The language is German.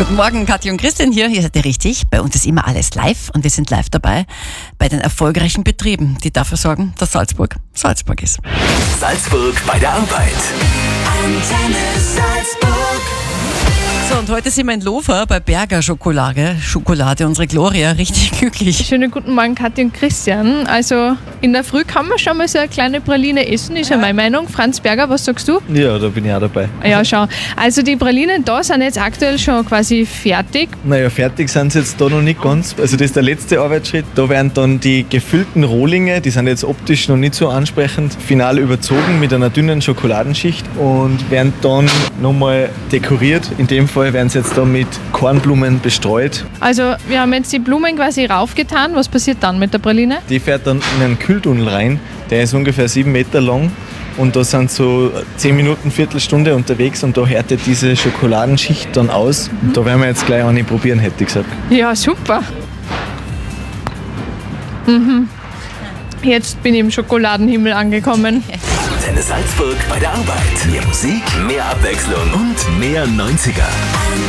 Guten Morgen, Katja und Christian hier. Ihr seid ihr richtig. Bei uns ist immer alles live und wir sind live dabei bei den erfolgreichen Betrieben, die dafür sorgen, dass Salzburg ist. Salzburg bei der Arbeit. Antenne Salzburg. So, und heute sind wir in Lofer bei Berger Schokolade, unsere Gloria, richtig glücklich. Schönen guten Morgen, Katja und Christian. Also in der Früh kann man schon mal so eine kleine Praline essen, ist ja meine Meinung. Franz Berger, was sagst du? Ja, da bin ich auch dabei. Ja, schau. Also die Pralinen da sind jetzt aktuell schon quasi fertig. Naja, fertig sind sie jetzt da noch nicht ganz. Also das ist der letzte Arbeitsschritt. Da werden dann die gefüllten Rohlinge, die sind jetzt optisch noch nicht so ansprechend, final überzogen mit einer dünnen Schokoladenschicht und werden dann nochmal dekoriert. In dem Fall werden sie jetzt da mit Kornblumen bestreut. Also wir haben jetzt die Blumen quasi raufgetan. Was passiert dann mit der Praline? Die fährt dann in einen Kühltunnel rein. Der ist ungefähr 7 Meter lang. Und da sind so 10 Minuten, Viertelstunde unterwegs und da härtet diese Schokoladenschicht dann aus. Und da werden wir jetzt gleich eine probieren, hätte ich gesagt. Ja, super. Jetzt bin ich im Schokoladenhimmel angekommen. Antenne Salzburg bei der Arbeit. Mehr Musik, mehr Abwechslung und mehr 90er.